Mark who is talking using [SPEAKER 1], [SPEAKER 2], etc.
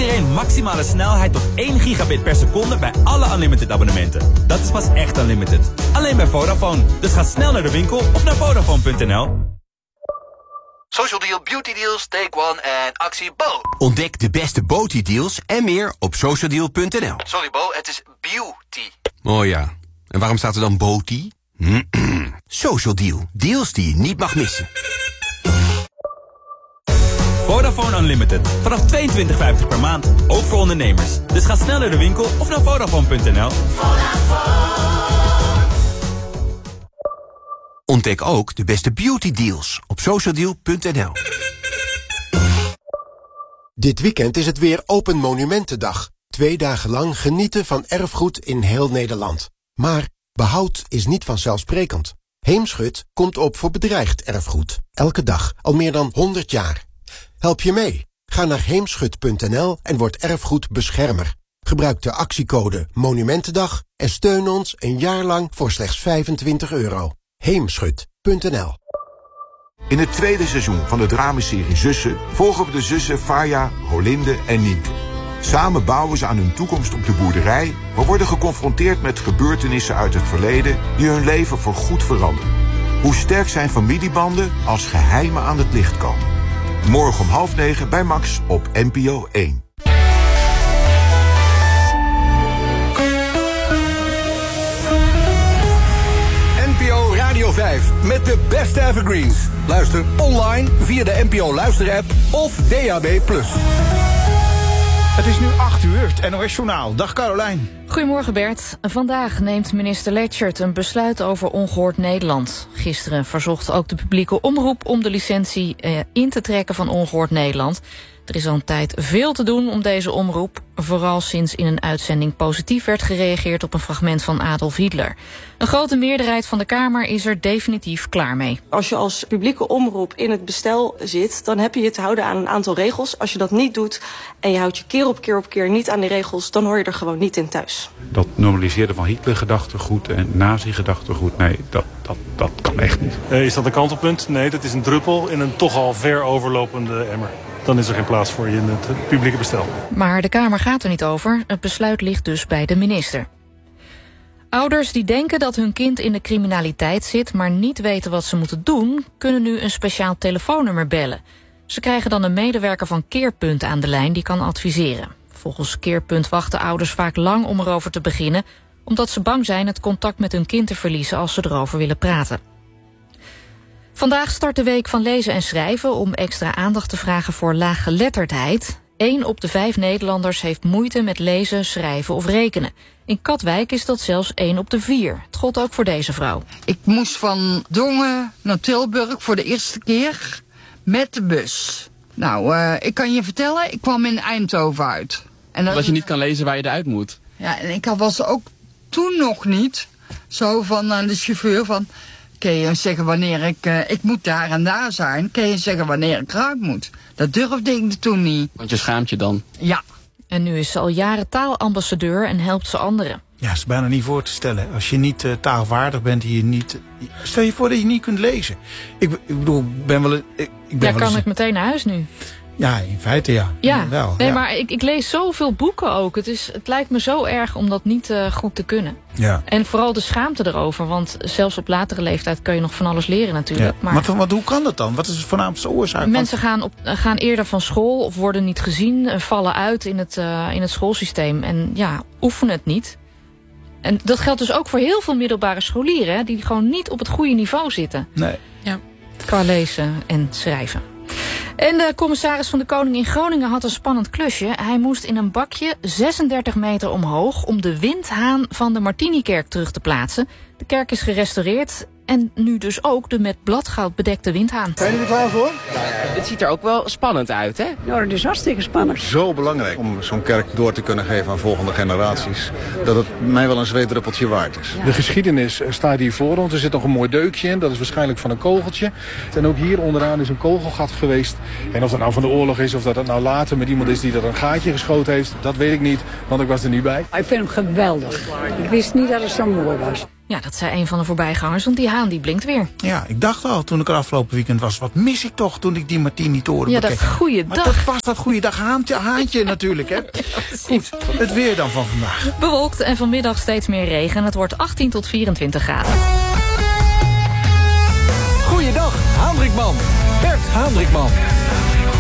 [SPEAKER 1] iedereen maximale snelheid tot 1 gigabit per seconde bij alle Unlimited abonnementen. Dat is pas echt Unlimited. Alleen bij Vodafone. Dus ga snel naar de winkel of naar Vodafone.nl.
[SPEAKER 2] Social Deal, Beauty Deals, Take One en actie Bo.
[SPEAKER 3] Ontdek de beste Beauty deals en meer op socialdeal.nl.
[SPEAKER 2] Sorry Bo, het is beauty.
[SPEAKER 3] Oh ja, en waarom staat er dan Beauty? Social Deal, deals die je niet mag missen.
[SPEAKER 1] Vodafone Unlimited. Vanaf $22,50 per maand. Ook voor ondernemers. Dus ga snel naar de winkel of naar Vodafone.nl.
[SPEAKER 3] Ontdek ook de beste beauty deals op socialdeal.nl.
[SPEAKER 4] Dit weekend is het weer Open Monumentendag. 2 dagen lang genieten van erfgoed in heel Nederland. Maar behoud is niet vanzelfsprekend. Heemschut komt op voor bedreigd erfgoed. Elke dag, al meer dan 100 jaar. Help je mee? Ga naar heemschut.nl en word erfgoedbeschermer. Gebruik de actiecode Monumentendag en steun ons een jaar lang voor slechts €25. Heemschut.nl.
[SPEAKER 5] In het tweede seizoen van de dramaserie Zussen volgen we de zussen Faya, Rolinde en Nienke. Samen bouwen ze aan hun toekomst op de boerderij, maar worden geconfronteerd met gebeurtenissen uit het verleden die hun leven voorgoed veranderen. Hoe sterk zijn familiebanden als geheimen aan het licht komen? Morgen om 8:30 bij Max op NPO 1.
[SPEAKER 6] NPO Radio 5 met de beste evergreens. Luister online via de NPO Luister-app of DAB+.
[SPEAKER 7] Het is nu 8 uur, het NOS Journaal. Dag Carolijn.
[SPEAKER 8] Goedemorgen Bert. Vandaag neemt minister Lechtert een besluit over Ongehoord Nederland. Gisteren verzocht ook de publieke omroep om de licentie in te trekken van Ongehoord Nederland. Er is al een tijd veel te doen om deze omroep. Vooral sinds in een uitzending positief werd gereageerd op een fragment van Adolf Hitler. Een grote meerderheid van de Kamer is er definitief klaar mee.
[SPEAKER 9] Als je als publieke omroep in het bestel zit, dan heb je je te houden aan een aantal regels. Als je dat niet doet en je houdt je keer op keer niet aan die regels, dan hoor je er gewoon niet in thuis.
[SPEAKER 10] Dat normaliseren van Hitler-gedachtegoed en nazi-gedachtegoed, nee, dat kan echt niet.
[SPEAKER 11] Is dat een kantelpunt? Nee, dat is een druppel in een toch al ver overlopende emmer. Dan is er geen plaats voor je in het publieke bestel.
[SPEAKER 8] Maar de Kamer gaat er niet over. Het besluit ligt dus bij de minister. Ouders die denken dat hun kind in de criminaliteit zit, maar niet weten wat ze moeten doen, kunnen nu een speciaal telefoonnummer bellen. Ze krijgen dan een medewerker van Keerpunt aan de lijn die kan adviseren. Volgens Keerpunt wachten ouders vaak lang om erover te beginnen, omdat ze bang zijn het contact met hun kind te verliezen als ze erover willen praten. Vandaag start de week van lezen en schrijven om extra aandacht te vragen voor laaggeletterdheid. 1 op de 5 Nederlanders heeft moeite met lezen, schrijven of rekenen. In Katwijk is dat zelfs 1 op de 4. Het gold ook voor deze vrouw.
[SPEAKER 12] Ik moest van Dongen naar Tilburg voor de eerste keer met de bus. Nou, ik kan je vertellen, ik kwam in Eindhoven uit. En
[SPEAKER 13] dat je niet kan lezen waar je eruit moet.
[SPEAKER 12] Ja, en ik was ook toen nog niet zo van de chauffeur van, kun je zeggen wanneer ik moet daar en daar zijn, kun je zeggen wanneer ik eruit moet. Dat durfde ik toen niet.
[SPEAKER 13] Want je schaamt je dan?
[SPEAKER 12] Ja.
[SPEAKER 8] En nu is ze al jaren taalambassadeur en helpt ze anderen.
[SPEAKER 7] Ja, dat is bijna niet voor te stellen. Als je niet taalvaardig bent, stel je voor dat je niet kunt lezen. Ik bedoel,
[SPEAKER 8] kan ik meteen naar huis nu?
[SPEAKER 7] Ja, in feite ja.
[SPEAKER 8] Ja,
[SPEAKER 7] wel,
[SPEAKER 8] nee,
[SPEAKER 7] ja.
[SPEAKER 8] maar ik lees zoveel boeken ook. Het lijkt me zo erg om dat niet goed te kunnen.
[SPEAKER 7] Ja.
[SPEAKER 8] En vooral de schaamte erover. Want zelfs op latere leeftijd kun je nog van alles leren natuurlijk.
[SPEAKER 7] Ja. Maar hoe kan dat dan? Wat is de voornaamste oorzaak?
[SPEAKER 8] Mensen gaan eerder van school of worden niet gezien. Vallen uit in het schoolsysteem. En ja, oefenen het niet. En dat geldt dus ook voor heel veel middelbare scholieren. Hè, die gewoon niet op het goede niveau zitten.
[SPEAKER 7] Nee.
[SPEAKER 8] Ja. Qua lezen en schrijven. En de commissaris van de Koning in Groningen had een spannend klusje. Hij moest in een bakje 36 meter omhoog om de windhaan van de Martinikerk terug te plaatsen. De kerk is gerestaureerd en nu dus ook de met bladgoud bedekte windhaan.
[SPEAKER 14] Zijn jullie er klaar voor?
[SPEAKER 13] Dit ziet er ook wel spannend uit, hè?
[SPEAKER 14] Ja, dat is hartstikke spannend.
[SPEAKER 15] Zo belangrijk om zo'n kerk door te kunnen geven aan volgende generaties, dat het mij wel een zweetdruppeltje waard is.
[SPEAKER 16] Ja. De geschiedenis staat hier voor ons. Er zit nog een mooi deukje in. Dat is waarschijnlijk van een kogeltje. En ook hier onderaan is een kogelgat geweest. En of dat nou van de oorlog is, of dat het nou later met iemand is die er een gaatje geschoten heeft, dat weet ik niet, want ik was er niet bij.
[SPEAKER 14] Ik vind hem geweldig. Ik wist niet dat het zo mooi was.
[SPEAKER 8] Ja, dat zei een van de voorbijgangers, want die haan die blinkt weer.
[SPEAKER 7] Ja, ik dacht al toen ik er afgelopen weekend was, wat mis ik toch toen ik die Martini-toren bekeek.
[SPEAKER 8] Ja, dat goeiedag.
[SPEAKER 7] Maar dat was dat goeiedag haantje natuurlijk, hè. Goed, het weer dan van vandaag.
[SPEAKER 8] Bewolkt en vanmiddag steeds meer regen. Het wordt 18 tot 24 graden.
[SPEAKER 6] Goeiedag, Haandrikman. Bert Haandrikman.